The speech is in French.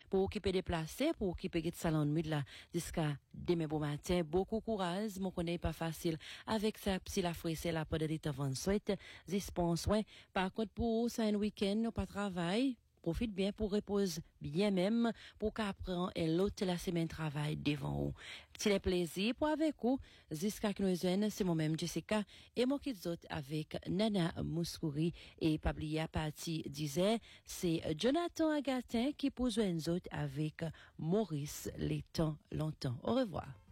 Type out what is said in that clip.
pour occuper des places, pour occuper de salon de nuit là, jusqu'à demain bon matin. Beaucoup courage, mon connaît pas facile avec ça, si la fouille, c'est la pas de l'état avant souhaite, dispense, ouais. Par contre, pour ça, un week-end, pas travail. Profite bien pour reposer bien même pour qu'après et l'autre la semaine travail devant vous. C'est un plaisir pour avec vous. Jusqu'à que nous c'est moi-même Jessica et moi qui autres avec Nana Mouskouri et Pablia Parti disait c'est Jonathan Agatin qui pose nous autres avec Maurice les temps longtemps. Au revoir.